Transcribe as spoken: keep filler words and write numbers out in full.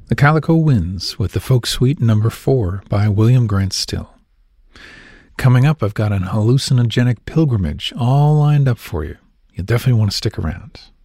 The Calico Winds with the Folk Suite number four by William Grant Still. Coming up, I've got an hallucinogenic pilgrimage all lined up for you. You'll definitely want to stick around.